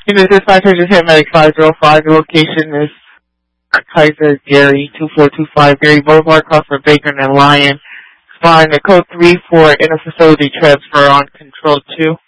Unit dispatcher just hit Medic 505. The location is Kaiser Gary 2425 Gary Boulevard, across from Baker and Lyon. Find the code 3 for inter-facility transfer on control 2.